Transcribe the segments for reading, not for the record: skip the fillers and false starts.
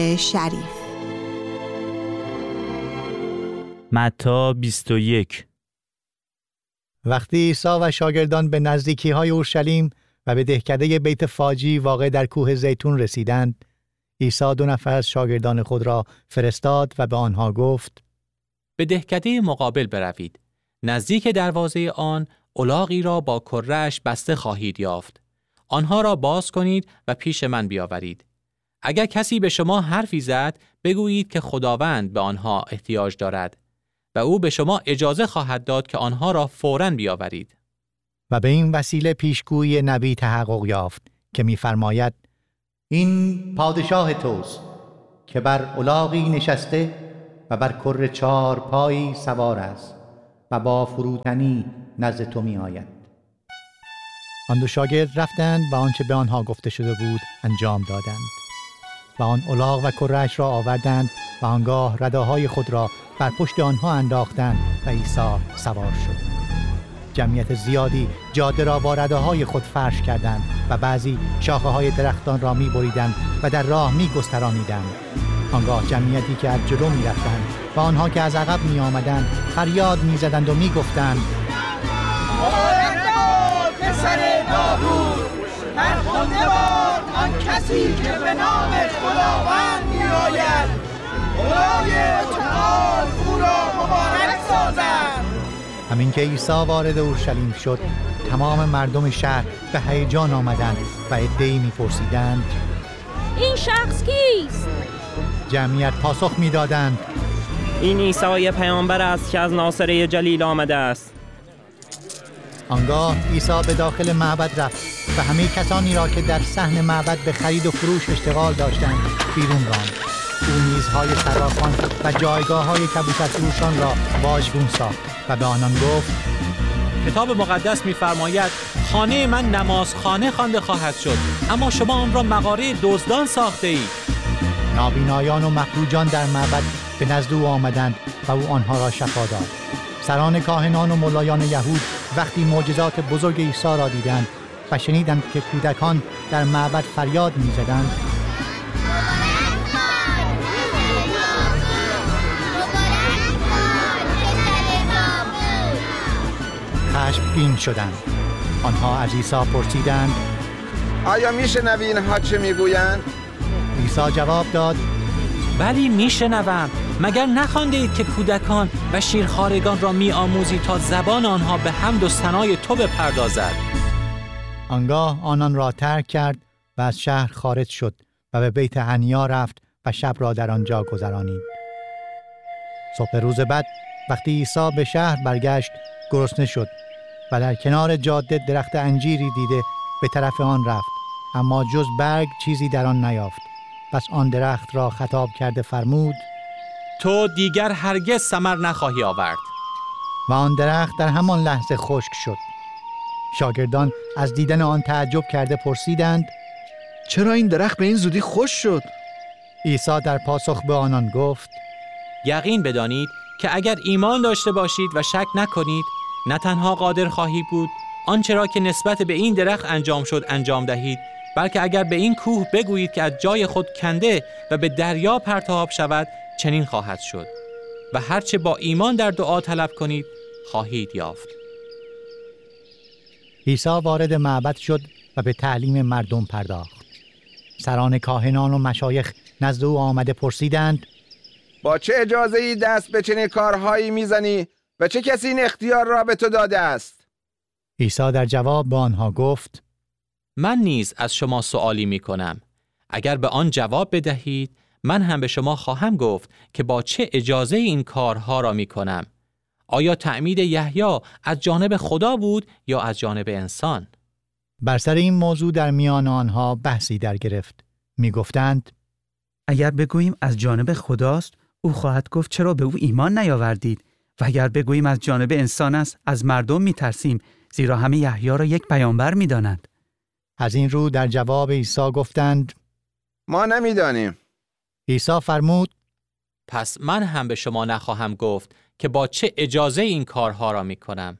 شریف. متی 21. وقتی عیسی و شاگردان به نزدیکی‌های اورشلیم و به دهکده بیت فاجی واقع در کوه زیتون رسیدند، عیسی 2 نفر از شاگردان خود را فرستاد و به آنها گفت: به دهکده مقابل بروید. نزدیک دروازه آن الاغی را با کره‌اش بسته خواهید یافت. آنها را باز کنید و پیش من بیاورید. اگر کسی به شما حرفی زد، بگویید که خداوند به آنها احتیاج دارد و او به شما اجازه خواهد داد که آنها را فوراً بیاورید. و به این وسیله پیشگویی نبی تحقق یافت که می‌فرماید: این پادشاه توست که بر الاغی نشسته و بر کره 4 پایی سوار است و با فروتنی نزد تو می آید. آن 2 شاگرد رفتند و آنچه به آنها گفته شده بود انجام دادند و آن الاغ و کره‌اش را آوردند و آنگاه رداهای خود را بر پشت آنها انداختند و عیسی سوار شد. جمعیت زیادی جاده را با رداهای خود فرش کردند و بعضی شاخه‌های درختان را می‌بریدند و در راه می‌گسترانیدند. آنگاه جمعیتی که از جلو می‌رفتند و آنها که از عقب می‌آمدند فریاد می‌زدند و می‌گفتند: مبارک باد پسر داوود، فرخنده باد آن کسی که به نام خداوند می‌آید، خدای متعال او را مبارک سازد. همین که عیسی وارد اورشلیم شد، تمام مردم شهر به هیجان آمدند و عده‌ای می‌پرسیدند: این شخص کیست؟ جمعیت پاسخ می‌دادند: این عیسی پیامبر است که از ناصره جلیل آمده است. آنگاه عیسی به داخل معبد رفت و همه کسانی را که در صحن معبد به خرید و فروش اشتغال داشتند بیرون راند. او میزهای صرافان و جایگاه‌های کبوترفروشان را واژگون ساخت و به آنان گفت: کتاب مقدس می‌فرماید خانه من نمازخانه خوانده خواهد شد، اما شما آن را مغاره دزدان ساخته اید. نابینایان و مفلوجان در معبد به نزد او آمدند و او آنها را شفا داد. سران کاهنان و ملایان یهود وقتی معجزات بزرگ عیسی را دیدند و شنیدند که کودکان در معبد فریاد می‌زدند: خشمگین شدند. آنها از عیسی پرسیدند: آیا میشنوی اینها چه میگویند؟ عیسی جواب داد: بلی میشنوم. مگر نخوانده اید که کودکان و شیرخوارگان را میآموزی تا زبان آنها به حمد و ثنای تو بپردازد؟ آنگاه آنان را ترک کرد و از شهر خارج شد و به بیت عنیا رفت و شب را در آنجا گذرانید. صبح روز بعد وقتی عیسی به شهر برگشت، گرسنه شد و در کنار جاده درخت انجیری دیده به طرف آن رفت، اما جز برگ چیزی در آن نیافت. پس آن درخت را خطاب کرده فرمود: تو دیگر هرگز ثمر نخواهی آورد. و آن درخت در همان لحظه خشک شد. شاگردان از دیدن آن تعجب کرده پرسیدند: چرا این درخت به این زودی خشک شد؟ عیسی در پاسخ به آنان گفت: یقین بدانید که اگر ایمان داشته باشید و شک نکنید، نه تنها قادر خواهید بود آنچه را که نسبت به این درخت انجام شد انجام دهید، بلکه اگر به این کوه بگویید که از جای خود کنده و به دریا پرتاب شود، چنین خواهد شد و هرچه با ایمان در دعا طلب کنید خواهید یافت. عیسی وارد معبد شد و به تعلیم مردم پرداخت. سران کاهنان و مشایخ نزد او آمده پرسیدند: با چه اجازه‌ای دست به چنین کارهایی میزنی و چه کسی این اختیار را به تو داده است؟ عیسی در جواب به آنها گفت: من نیز از شما سؤالی می کنم. اگر به آن جواب بدهید، من هم به شما خواهم گفت که با چه اجازه این کارها را می کنم. آیا تعمید یحیی از جانب خدا بود یا از جانب انسان؟ بر سر این موضوع در میان آنها بحثی در گرفت. می گفتند: اگر بگوییم از جانب خداست، او خواهد گفت چرا به او ایمان نیاوردید؟ و اگر بگوییم از جانب انسان است، از مردم می ترسیم، زیرا همه یحیی را یک پیامبر می دانند. از این رو در جواب عیسی گفتند: ما نمیدانیم. عیسی فرمود: پس من هم به شما نخواهم گفت که با چه اجازه این کارها را می کنم.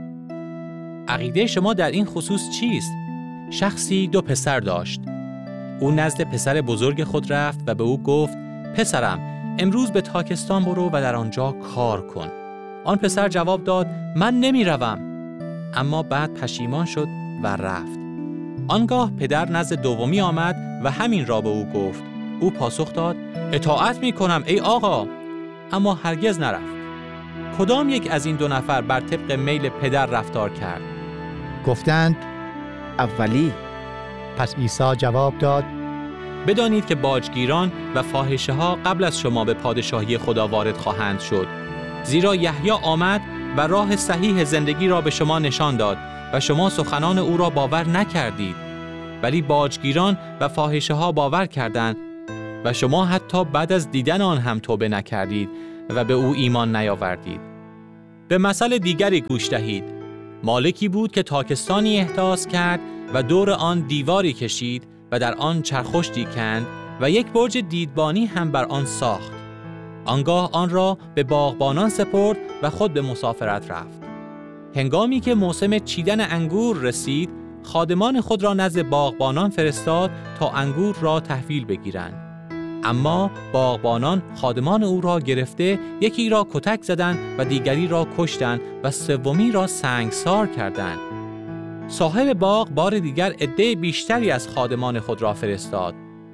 عقیده شما در این خصوص چیست؟ شخصی 2 پسر داشت. او نزد پسر بزرگ خود رفت و به او گفت: پسرم، امروز به تاکستان برو و در آنجا کار کن. آن پسر جواب داد: من نمی روم. اما بعد پشیمان شد و رفت. آنگاه پدر نزد دومی آمد و همین را به او گفت. او پاسخ داد: اطاعت می کنم ای آقا. اما هرگز نرفت. کدام یک از این دو نفر بر طبق میل پدر رفتار کرد؟ گفتند اولی. پس عیسی جواب داد: بدانید که باجگیران و فاحشه ها قبل از شما به پادشاهی خدا وارد خواهند شد. زیرا یحیی آمد و راه صحیح زندگی را به شما نشان داد و شما سخنان او را باور نکردید، ولی باجگیران و فاحشه ها باور کردند و شما حتی بعد از دیدن آن هم توبه نکردید و به او ایمان نیاوردید. به مثل دیگری گوش دهید. مالکی بود که تاکستانی احداث کرد و دور آن دیواری کشید و در آن چرخشتی کند و یک برج دیدبانی هم بر آن ساخت. آنگاه آن را به باغبانان سپرد و خود به مسافرت رفت. هنگامی که موسم چیدن انگور رسید، خادمان خود را نزد باغبانان فرستاد تا انگور را تحویل بگیرند. اما باغبانان خادمان او را گرفته یکی را کتک زدند و دیگری را کشتند و سومی را سنگسار کردند. صاحب باغ بار دیگر عده بیشتری از خادمان خود را فرستاد.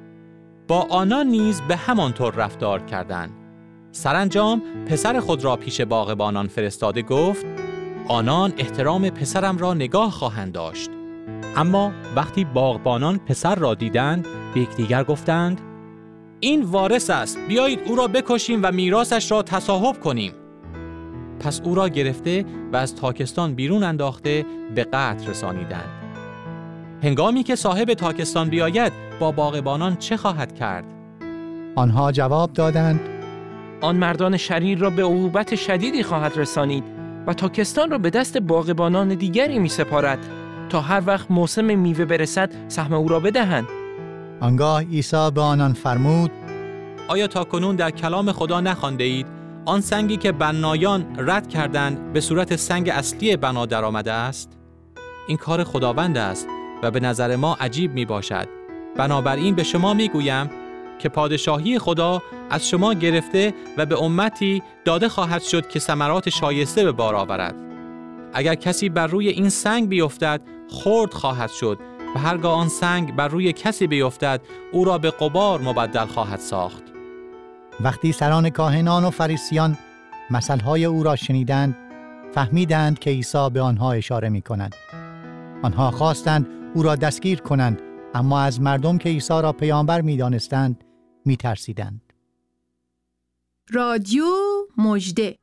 با آنان نیز به همان طور رفتار کردند. سرانجام پسر خود را پیش باغبانان فرستاده گفت: آنان احترام پسرم را نگاه خواهند داشت. اما وقتی باغبانان پسر را دیدند، به یکدیگر گفتند: این وارث است، بیایید او را بکشیم و میراثش را تصاحب کنیم. پس او را گرفته و از تاکستان بیرون انداخته به قتل رسانیدند. هنگامی که صاحب تاکستان بیاید، با باغبانان چه خواهد کرد؟ آنها جواب دادند: آن مردان شریر را به عقوبت شدیدی خواهد رسانید و تاکستان را به دست باغبانان دیگری می سپارد تا هر وقت موسم میوه برسد سهم او را بدهند. آنگاه عیسی به آنان فرمود: آیا تاکنون در کلام خدا نخوانده اید آن سنگی که بنایان رد کردند به صورت سنگ اصلی بنا در آمده است؟ این کار خداوند است و به نظر ما عجیب می باشد. بنابراین به شما می گویم که پادشاهی خدا از شما گرفته و به امتی داده خواهد شد که ثمرات شایسته به بار آورد. اگر کسی بر روی این سنگ بیفتد، خرد خواهد شد و هرگاه آن سنگ بر روی کسی بیفتد، او را به غبار مبدل خواهد ساخت. وقتی سران کاهنان و فریسیان مثلهای او را شنیدند، فهمیدند که عیسی به آنها اشاره می کند. آنها خواستند او را دستگیر کنند، اما از مردم که عیسی را پیامبر می دانستند می ترسیدند. رادیو مژده.